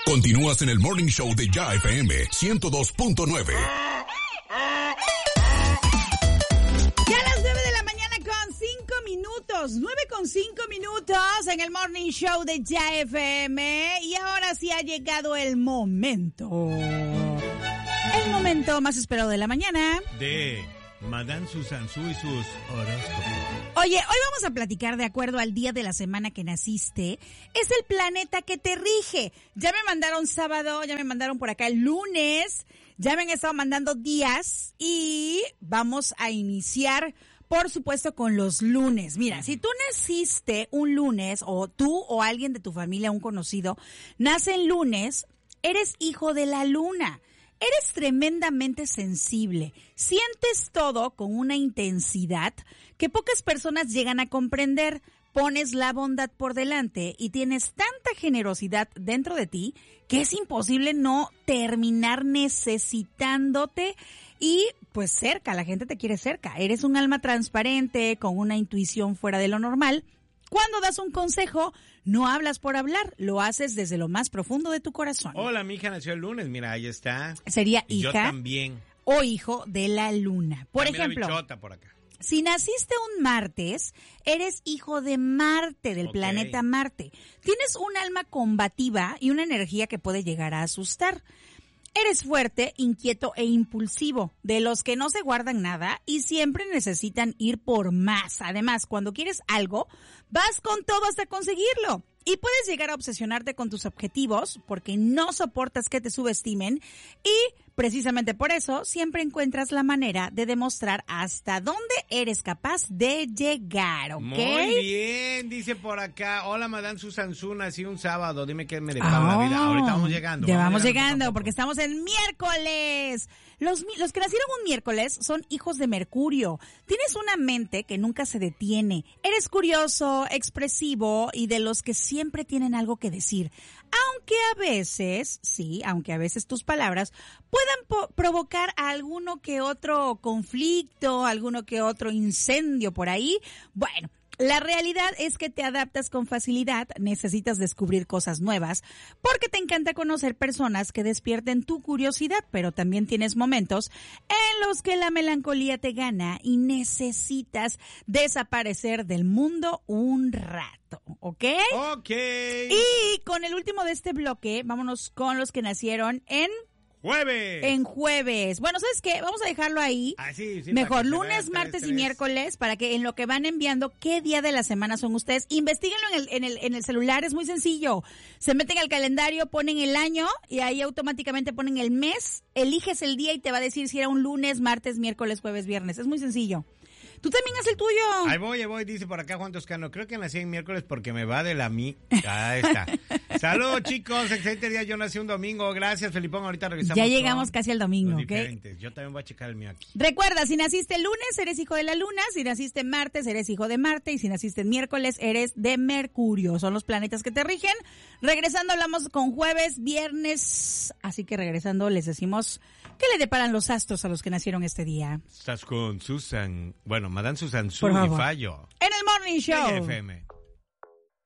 Continúas en el Morning Show de Ya FM 102.9. Ya a las 9 de la mañana con 5 minutos. 9 con 5 minutos en el Morning Show de Ya FM. Y ahora sí ha llegado el momento. El momento más esperado de la mañana. De Madame Susansu y sus horóscopos. Oye, hoy vamos a platicar de acuerdo al día de la semana que naciste. Es el planeta que te rige. Ya me mandaron sábado, ya me mandaron por acá el lunes, ya me han estado mandando días y vamos a iniciar, por supuesto, con los lunes. Mira, si tú naciste un lunes o tú o alguien de tu familia, un conocido, nace en lunes, eres hijo de la luna. Eres tremendamente sensible, sientes todo con una intensidad que pocas personas llegan a comprender. Pones la bondad por delante y tienes tanta generosidad dentro de ti que es imposible no terminar necesitándote y pues cerca, la gente te quiere cerca. Eres un alma transparente con una intuición fuera de lo normal. Cuando das un consejo, no hablas por hablar, lo haces desde lo más profundo de tu corazón. Hola, mi hija nació el lunes, mira, ahí está. Sería y hija yo también. O hijo de la luna. Por también ejemplo, la bichota por acá. Si naciste un martes, eres hijo de Marte, del planeta Marte. Tienes un alma combativa y una energía que puede llegar a asustar. Eres fuerte, inquieto e impulsivo, de los que no se guardan nada y siempre necesitan ir por más. Además, cuando quieres algo, vas con todo hasta conseguirlo. Y puedes llegar a obsesionarte con tus objetivos porque no soportas que te subestimen y precisamente por eso siempre encuentras la manera de demostrar hasta dónde eres capaz de llegar, ¿ok? Muy bien, dice por acá. Hola, Madame Susansu, nací un sábado. Dime qué me depara la vida. Ahorita vamos llegando. Ya vamos llegando porque estamos en miércoles. Los que nacieron un miércoles son hijos de Mercurio. Tienes una mente que nunca se detiene. Eres curioso, expresivo y de los que siempre tienen algo que decir. Aunque a veces tus palabras puedan provocar alguno que otro conflicto, alguno que otro incendio por ahí. Bueno, la realidad es que te adaptas con facilidad, necesitas descubrir cosas nuevas, porque te encanta conocer personas que despierten tu curiosidad, pero también tienes momentos en los que la melancolía te gana y necesitas desaparecer del mundo un rato, ¿ok? Ok. Y con el último de este bloque, vámonos con los que nacieron en jueves. Bueno, ¿sabes qué? Vamos a dejarlo ahí. Sí, mejor lunes, martes y miércoles para que en lo que van enviando qué día de la semana son ustedes. Investíguenlo en el celular, es muy sencillo. Se meten al calendario, ponen el año y ahí automáticamente ponen el mes, eliges el día y te va a decir si era un lunes, martes, miércoles, jueves, viernes. Es muy sencillo. Tú también haz el tuyo. Ahí voy, dice por acá Juan Toscano. Creo que nací en miércoles porque me va de la Ahí está. Saludos, chicos. Excelente día. Yo nací un domingo. Gracias, Felipón. Ahorita regresamos. Ya llegamos casi al domingo, ¿ok? Yo también voy a checar el mío aquí. Recuerda, si naciste lunes, eres hijo de la luna. Si naciste martes, eres hijo de Marte. Y si naciste miércoles, eres de Mercurio. Son los planetas que te rigen. Regresando, hablamos con jueves, viernes. Así que regresando, les decimos qué le deparan los astros a los que nacieron este día. Estás con Susan. Bueno, Madame Susansu y Fallo. En el Morning Show. FM.